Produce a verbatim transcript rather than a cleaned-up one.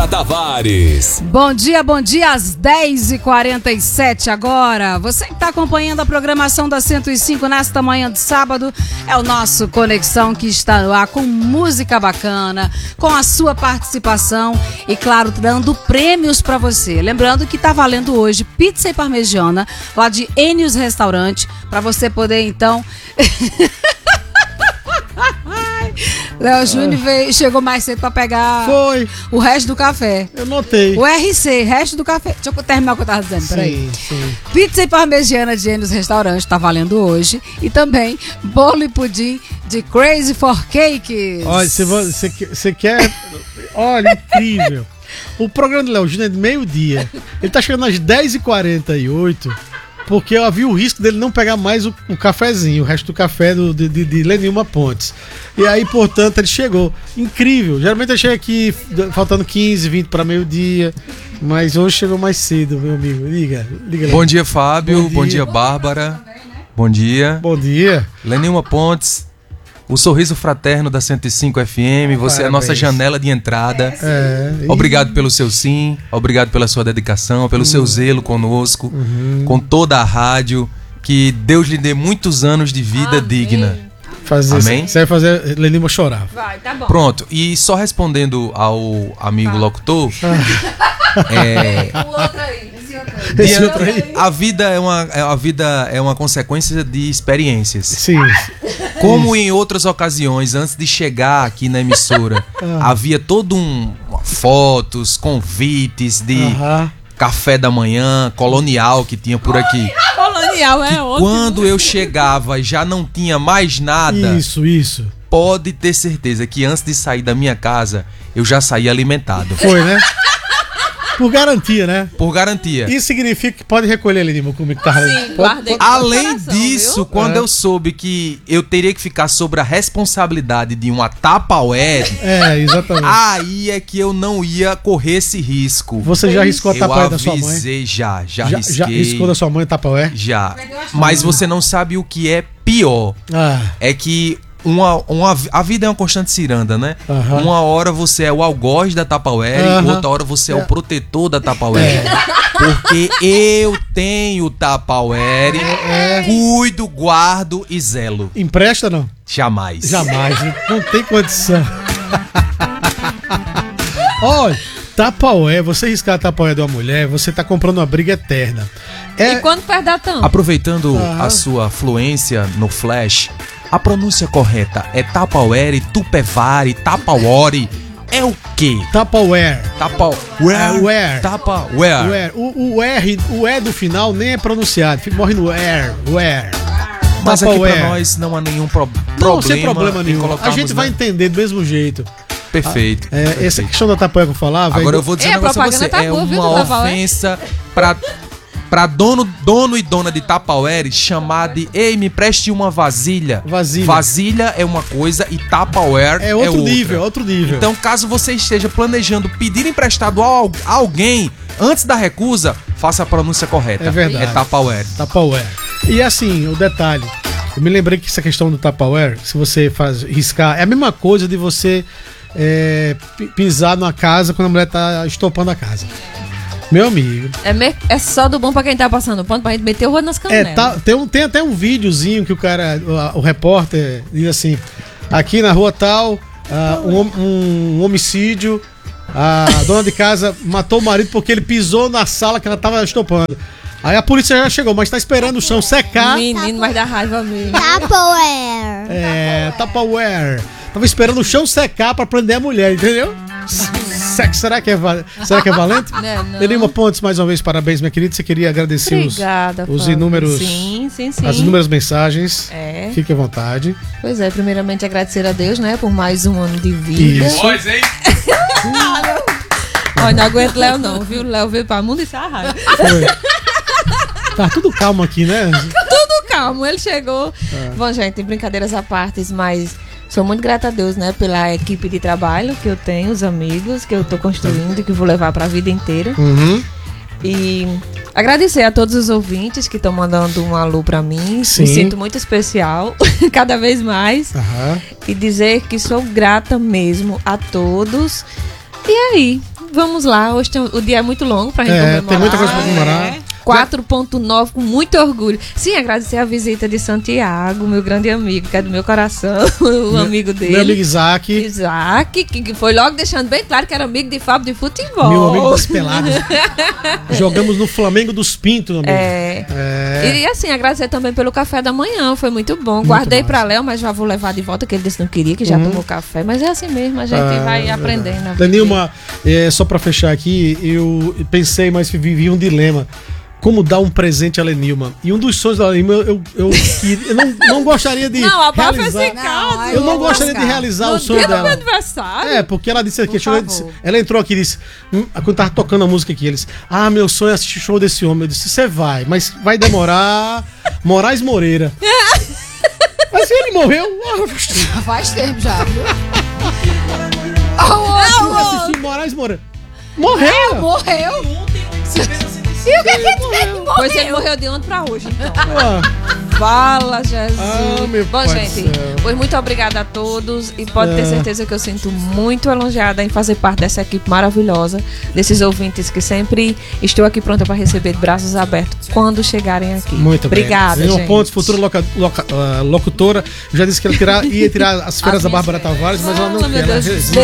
Tavares. Bom dia, bom dia, às dez e quarenta e sete agora. Você que está acompanhando a programação da cento e cinco nesta manhã de sábado, é o nosso Conexão que está lá com música bacana, com a sua participação e, claro, dando prêmios para você. Lembrando que está valendo hoje pizza e parmegiana lá de Enios Restaurante, para você poder, então... Léo Júnior veio, chegou mais cedo pra pegar Foi. o resto do café. Eu notei. O R C, resto do café. Deixa eu terminar o que eu tava dizendo, peraí. Sim, sim. Pizza e parmegiana de Enios Restaurante tá valendo hoje. E também bolo e pudim de Crazy for Cakes. Olha, você quer... Olha, incrível. O programa do Léo Júnior é de meio-dia. Ele tá chegando às dez e quarenta e oito. Porque eu havia o risco dele não pegar mais o, o cafezinho, o resto do café do, de, de, de Lenilma Pontes. E aí, portanto, ele chegou. Incrível. Geralmente ele chega aqui faltando quinze, vinte para meio-dia. Mas hoje chegou mais cedo, meu amigo. Liga, liga. Bom dia, Fábio. Bom dia, Bom dia Bárbara. Bom dia. Bom dia. Lenilma Pontes. O sorriso fraterno da cento e cinco F M, você Parabéns. É a nossa janela de entrada. É, e... Obrigado pelo seu sim, obrigado pela sua dedicação, pelo uhum. seu zelo conosco, uhum. com toda a rádio. Que Deus lhe dê muitos anos de vida Amém. digna. Fazer, Amém? Você vai fazer Lenilma chorar. Vai, tá bom. Pronto, e só respondendo ao amigo ah. locutor... é... O outro aí. Esse outro aí. A vida é uma, a vida é uma consequência de experiências. Sim. Como em outras ocasiões, antes de chegar aqui na emissora, ah. havia todo um fotos, convites de uh-huh. café da manhã, colonial que tinha por aqui. Colonial é outro. Quando eu chegava e já não tinha mais nada. Isso, isso. Pode ter certeza que antes de sair da minha casa, eu já saí alimentado. Foi, né? Por garantia, né? Por garantia. Isso significa que pode recolher, Lenilma, como que tá. Sim, guardei. Além disso, viu? quando é. eu soube que eu teria que ficar sobre a responsabilidade de uma Tupperware, é, exatamente. Aí é que eu não ia correr esse risco. Você já riscou a Tupperware da sua mãe? Eu avisei já, já, já risquei. Já riscou da sua mãe a Tupperware? Já. Mas você não sabe o que é pior. Ah. É que Uma, uma, a vida é uma constante ciranda, né? Uhum. Uma hora você é o algoz da Tupperware, uhum. outra hora você é, é o protetor da Tupperware. É. Porque eu tenho Tupperware, é. cuido, guardo e zelo. Empresta não? Jamais. Jamais, não tem condição. Olha, Tupperware, você riscar a Tupperware de uma mulher, você tá comprando uma briga eterna. É... E quando perde a tampa? Aproveitando uhum. a sua fluência no flash, a pronúncia correta é Tupperware, Tupperware, Tupperware. É o quê? Tupperware. Tupperware. Tupperware. O, o R, o E do final nem é pronunciado. Fica morre no air, where. Mas aqui pra nós não há nenhum pro, problema. Não, sem problema nenhum. A gente vai entender do mesmo jeito. Perfeito. Ah, é, perfeito. Essa questão da Tupperware que eu falava. Agora eu vou dizer é, um negócio pra você. Tá é boa, uma ofensa pra... Pra dono, dono e dona de Tupperware chamar de ei, me preste uma vasilha. Vasilha. Vasilha é uma coisa e Tupperware é outro é outra. nível, outro nível. Então, caso você esteja planejando pedir emprestado a alguém antes da recusa, faça a pronúncia correta. É verdade. É Tupperware. Tupperware. E assim, o detalhe, eu me lembrei que essa questão do Tupperware, se você faz riscar, é a mesma coisa de você é, pisar na casa quando a mulher tá estopando a casa. Meu amigo. É, me... é só do bom pra quem tá passando pano, pra gente meter o rodo nas canelas. É, tá, tem, um, tem até um videozinho que o cara, o, o repórter, diz assim: aqui na rua tal, uh, um, um homicídio, a dona de casa matou o marido porque ele pisou na sala que ela tava estopando. Aí a polícia já chegou, mas tá esperando o chão secar. Menino, mas dá raiva mesmo. Tupperware. É, Tupperware. Tava esperando o chão secar pra prender a mulher, entendeu? Será que é, será que é valente? Lenilma Pontes, mais uma vez, parabéns, minha querida. Você queria agradecer Obrigada, os, os inúmeros, sim, sim, sim. as inúmeras mensagens. É. Fique à vontade. Pois é, primeiramente agradecer a Deus, né, por mais um ano de vida. Isso. Pois, hein? Olha, não aguento Léo não, viu? Léo veio pra mundo e se arraiva. Tá tudo calmo aqui, né? Tudo calmo, ele chegou. É. Bom, gente, brincadeiras à parte, mas sou muito grata a Deus, né, pela equipe de trabalho que eu tenho, os amigos que eu tô construindo e que vou levar pra vida inteira. Uhum. E agradecer a todos os ouvintes que estão mandando um alô pra mim. Sim. Me sinto muito especial, cada vez mais. Uhum. E dizer que sou grata mesmo a todos. E aí, vamos lá. Hoje tem, o dia é muito longo pra gente É, comemorar. tem muita coisa pra comemorar. É. quatro ponto nove, com muito orgulho. Sim, agradecer a visita de Santiago, meu grande amigo, que é do meu coração, o amigo dele. Meu amigo Isaac. Isaac, que, que foi logo deixando bem claro que era amigo de Fábio de futebol. Meu amigo das peladas. Jogamos no Flamengo dos Pintos, amigo. É. É. E assim, agradecer também pelo café da manhã, foi muito bom. Muito Guardei massa. pra Léo, mas já vou levar de volta, que ele disse que não queria, que já Uhum. tomou café. Mas é assim mesmo, a gente Ah, vai é aprendendo. verdade. Danilma, é, só pra fechar aqui, eu pensei, mas vivi um dilema. Como dar um presente a Lenilma? E um dos sonhos da Lenilma, eu, eu, eu, queria- eu não, não gostaria de Não, abafa realizar. esse caso. Não, Eu não vou gostaria de lascar. realizar No o sonho dia do meu dela. aniversário. É, porque ela disse aqui, Por chegou, favor. disse- ela entrou aqui e disse, hum, quando tava tocando a música aqui, eles, ah, meu sonho é assistir o show desse homem. Eu disse, você vai, mas vai demorar. Moraes Moreira. Mas ele morreu. Faz tempo já, viu? Eu assisti Moraes Moreira. Morreu! Morreu? E o que que morreu? Pois ele morreu de ontem pra hoje, então. Ah, Fala, Jesus. Ah, meu Bom, pai do gente, céu. pois muito obrigada a todos e pode ter É. certeza que eu sinto muito elogiada em fazer parte dessa equipe maravilhosa, desses ouvintes que sempre estou aqui pronta para receber de braços abertos quando chegarem aqui. Muito bem. Obrigada, Danilma gente. Pontes, futura loca- loca- ah, locutora, já disse que ela tirar, ia tirar as férias As da minhas Bárbara férias. Tavares, mas ela não Fala, quer. meu Ela Deus. resiste.